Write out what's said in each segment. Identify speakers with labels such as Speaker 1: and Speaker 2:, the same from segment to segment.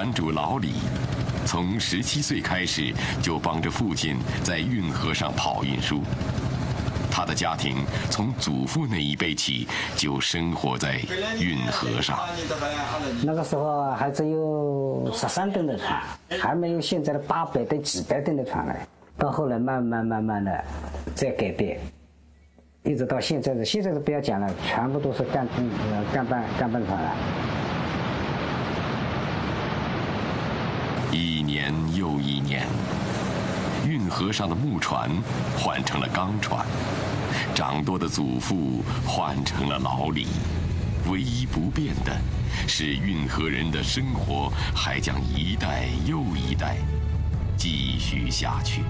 Speaker 1: 船主老李，从17岁开始就帮着父亲在运河上跑运输。他的家庭从祖父那一辈起就生活在运河上。
Speaker 2: 那个时候还只有13吨的船，还没有现在的800吨、几百吨的船来。到后来慢慢的在改变，一直到现在是不要讲了，全部都是干泵船了。
Speaker 1: 一年又一年，运河上的木船换成了钢船，长多的祖父换成了老李。唯一不变的是，运河人的生活还将一代又一代继续下去。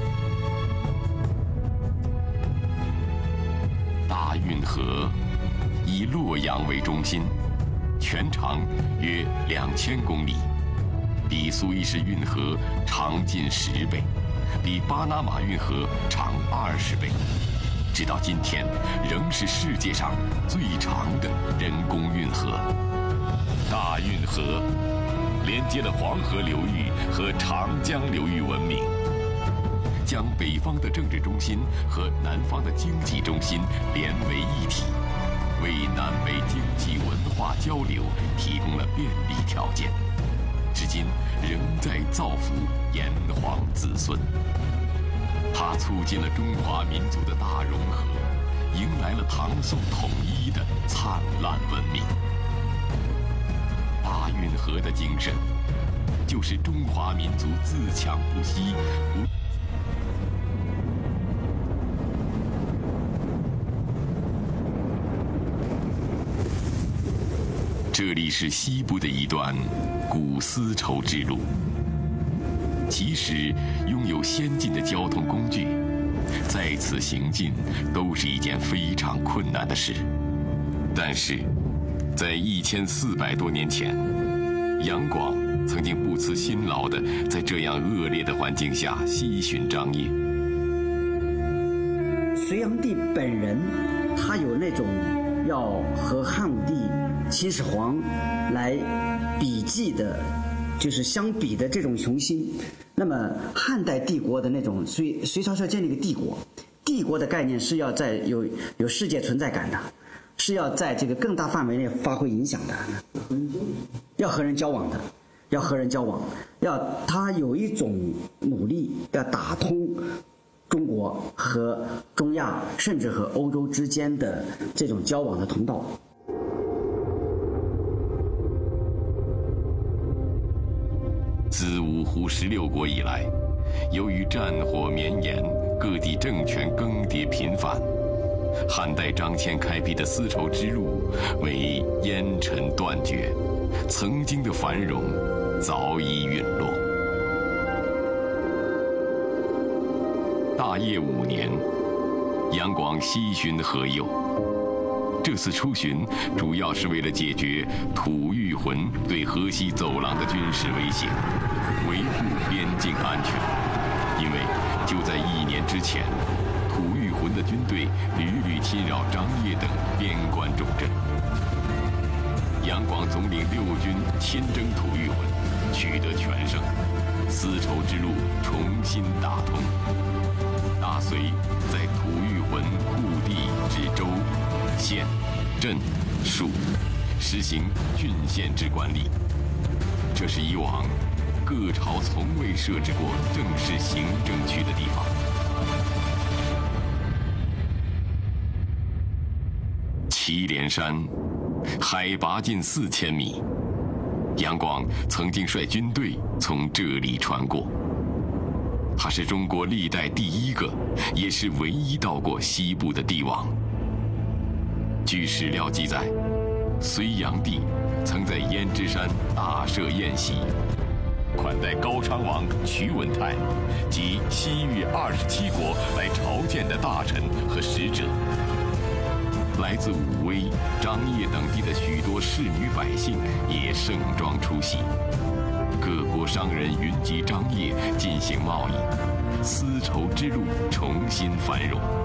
Speaker 1: 大运河以洛阳为中心，全长约2000公里，比苏伊士运河长近10倍，比巴拿马运河长20倍，直到今天仍是世界上最长的人工运河。大运河连接了黄河流域和长江流域文明，将北方的政治中心和南方的经济中心连为一体，为南北经济文化交流提供了便利条件，至今仍在造福炎黄子孙。它促进了中华民族的大融合，迎来了唐宋统一的灿烂文明。大运河的精神，就是中华民族自强不息。这里是西部的一段古丝绸之路，即使拥有先进的交通工具，在此行进都是一件非常困难的事。但是，在1400多年前，杨广曾经不辞辛劳地在这样恶劣的环境下西巡张掖。
Speaker 3: 隋炀帝本人，他有那种要和汉武帝、秦始皇来比计的，就是相比的这种雄心。那么汉代帝国的那种隋朝是要建立一个帝国，帝国的概念是要在有世界存在感的，是要在这个更大范围内发挥影响的，要和人交往的，要他有一种努力要打通中国和中亚甚至和欧洲之间的这种交往的通道。
Speaker 1: 自五胡16国以来，由于战火绵延，各地政权更迭频繁，汉代张骞开辟的丝绸之路为烟尘断绝，曾经的繁荣早已陨落。大业5年，杨广西巡河右。这次出巡主要是为了解决吐谷浑对河西走廊的军事威胁，维护边境安全。因为就在1年之前，吐谷浑的军队屡屡侵扰张掖等边关重镇。杨广总领6军亲征吐谷浑，取得全胜，丝绸之路重新打通。大隋在吐谷浑故地之州、县、镇、属实行郡县制管理，这是以往各朝从未设置过正式行政区的地方。祁连山海拔近4000米，杨广曾经率军队从这里穿过。他是中国历代第1个，也是唯一到过西部的帝王。据史料记载，隋炀帝曾在胭脂山大设宴席，款待高昌王屈文泰及西域27国来朝见的大臣和使者。来自武威、张掖等地的许多士女百姓也盛装出席。各国商人云集张掖进行贸易，丝绸之路重新繁荣。